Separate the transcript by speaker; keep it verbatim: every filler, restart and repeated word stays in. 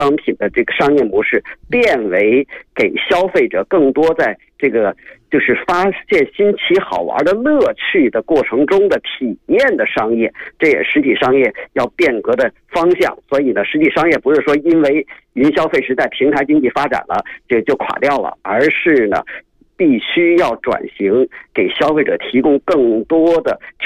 Speaker 1: 商品的这个商业模式变为给消费者更多在这个就是发现新奇好玩的乐趣的过程中的体验的商业，这也实体商业要变革的方向。所以呢，实体商业不是说因为云消费时代平台经济发展了这就垮掉了，而是呢必须要转型，给消费者提供更多的